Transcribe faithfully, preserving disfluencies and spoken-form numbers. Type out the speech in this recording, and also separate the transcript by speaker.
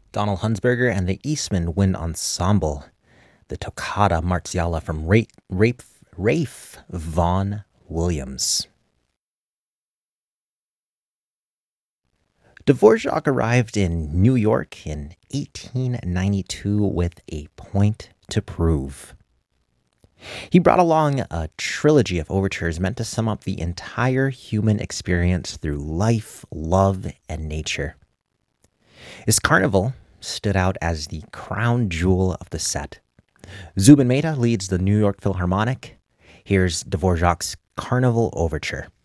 Speaker 1: Donald Hunsberger and the Eastman Wind Ensemble, the Toccata Marziale from Rafe, Rafe, Rafe Vaughan Williams. Dvorak arrived in New York in eighteen ninety-two with a point to prove. He brought along a trilogy of overtures meant to sum up the entire human experience through life, love, and nature. His Carnival stood out as the crown jewel of the set. Zubin Mehta leads the New York Philharmonic. Here's Dvorak's Carnival Overture.